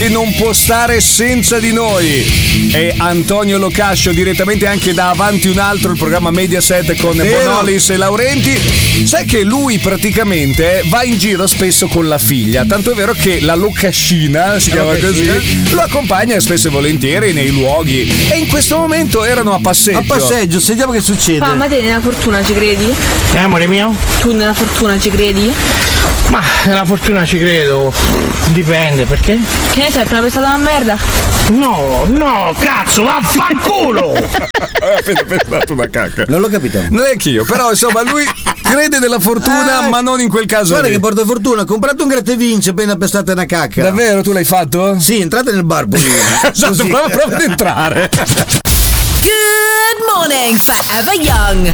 Non può stare senza di noi. E Antonio Locascio, direttamente anche da Avanti un altro, il programma Mediaset con Bonolis e Laurenti. Sai che lui praticamente va in giro spesso con la figlia, tanto è vero che la Locascina, si chiama così, lo accompagna spesso e volentieri nei luoghi. E in questo momento erano a passeggio. A passeggio, sentiamo che succede. Ma te nella fortuna ci credi? Amore mio? Tu nella fortuna ci credi? Ma nella fortuna ci credo. Dipende, perché? Che ne sai, appena pensata una merda? No, cazzo, vaffanculo! Appena pensato una cacca. Non l'ho capito. Non è anch'io, però insomma lui crede nella fortuna, ma non in quel caso. Guarda lì. che porta fortuna, ho comprato un gratta e vinci appena pestata una cacca. Davvero, tu l'hai fatto? Sì, entrate nel bar, Esatto, prova ad entrare. Good morning, Forever Young.